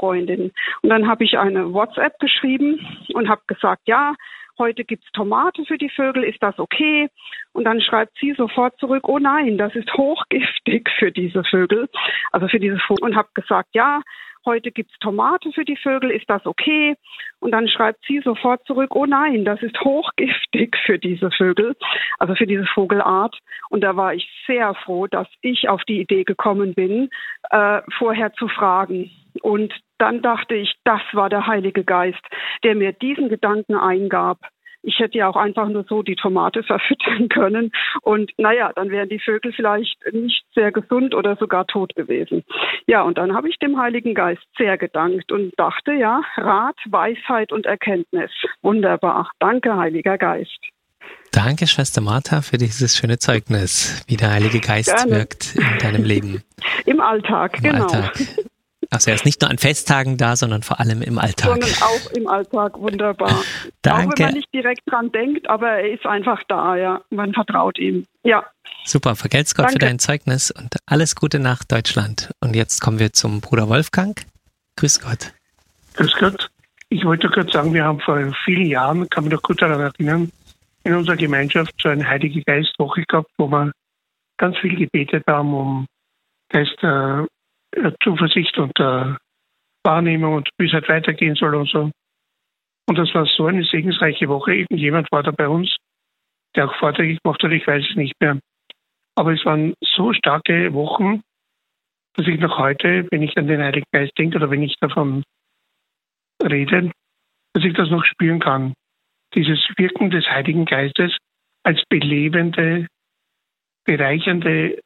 Freundin. Und dann habe ich eine WhatsApp geschrieben und habe gesagt, ja, heute gibt's Tomate für die Vögel, ist das okay? Und dann schreibt sie sofort zurück, oh nein, das ist hochgiftig für diese Vögel, also für diese Vögel. Und habe gesagt, ja, heute gibt's Tomate für die Vögel, ist das okay? Und dann schreibt sie sofort zurück, oh nein, das ist hochgiftig für diese Vögel, also für diese Vogelart. Und da war ich sehr froh, dass ich auf die Idee gekommen bin, vorher zu fragen. Und dann dachte ich, das war der Heilige Geist, der mir diesen Gedanken eingab. Ich hätte ja auch einfach nur so die Tomate verfüttern können. Und naja, dann wären die Vögel vielleicht nicht sehr gesund oder sogar tot gewesen. Ja, und dann habe ich dem Heiligen Geist sehr gedankt und dachte, ja, Rat, Weisheit und Erkenntnis. Wunderbar. Danke, Heiliger Geist. Danke, Schwester Martha, für dieses schöne Zeugnis, wie der Heilige Geist Gerne. wirkt in deinem Leben. Im Alltag, Im genau. Alltag. Also er ist nicht nur an Festtagen da, sondern vor allem im Alltag. Sondern auch im Alltag, wunderbar. Danke. Auch wenn man nicht direkt dran denkt, aber er ist einfach da, ja. Man vertraut ihm. Ja. Super, vergelt's Gott Danke. für dein Zeugnis und alles Gute nach Deutschland. Und jetzt kommen wir zum Bruder Wolfgang. Grüß Gott. Grüß Gott. Ich wollte kurz sagen, wir haben vor vielen Jahren, kann mich noch gut daran erinnern, in unserer Gemeinschaft so eine Heilige Geistwoche gehabt, wo wir ganz viel gebetet haben um Geist Zuversicht und Wahrnehmung und wie es halt weitergehen soll und so. Und das war so eine segensreiche Woche. Irgendjemand war da bei uns, der auch Vorträge gemacht hat, ich weiß es nicht mehr. Aber es waren so starke Wochen, dass ich noch heute, wenn ich an den Heiligen Geist denke oder wenn ich davon rede, dass ich das noch spüren kann. Dieses Wirken des Heiligen Geistes als belebende, bereichernde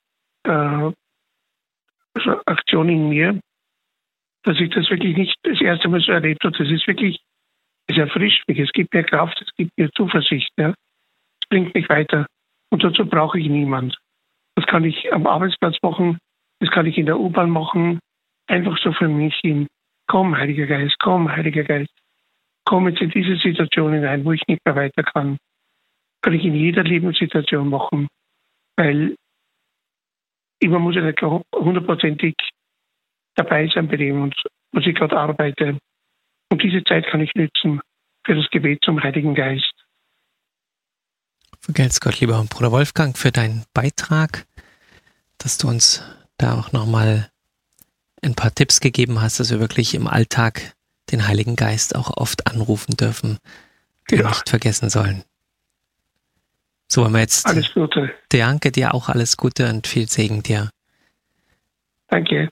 Aktion in mir, dass ich das wirklich nicht das erste Mal so erlebt habe. Das ist wirklich, es erfrischt mich, es gibt mir Kraft, es gibt mir Zuversicht. Ja. Es bringt mich weiter. Und dazu brauche ich niemand. Das kann ich am Arbeitsplatz machen, das kann ich in der U-Bahn machen, einfach so für mich hin. Komm, Heiliger Geist, komm, Heiliger Geist. Komm jetzt in diese Situation hinein, wo ich nicht mehr weiter kann. Kann ich in jeder Lebenssituation machen. Weil man muss ja nicht hundertprozentig dabei sein bei dem, und was ich gerade arbeite. Und diese Zeit kann ich nutzen für das Gebet zum Heiligen Geist. Vergelt's Gott, lieber Bruder Wolfgang, für deinen Beitrag, dass du uns da auch nochmal ein paar Tipps gegeben hast, dass wir wirklich im Alltag den Heiligen Geist auch oft anrufen dürfen, den wir nicht vergessen sollen. So, wollen wir jetzt. Alles Gute. Danke dir, auch alles Gute und viel Segen dir. Danke.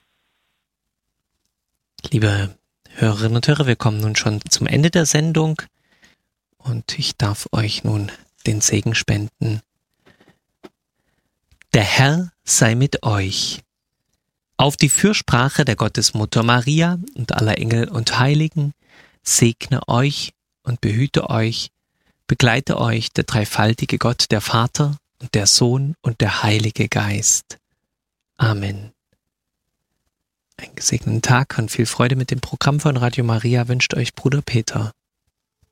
Liebe Hörerinnen und Hörer, wir kommen nun schon zum Ende der Sendung und ich darf euch nun den Segen spenden. Der Herr sei mit euch. Auf die Fürsprache der Gottesmutter Maria und aller Engel und Heiligen segne euch und behüte euch, begleite euch der dreifaltige Gott, der Vater und der Sohn und der Heilige Geist. Amen. Einen gesegneten Tag und viel Freude mit dem Programm von Radio Maria wünscht euch Bruder Peter.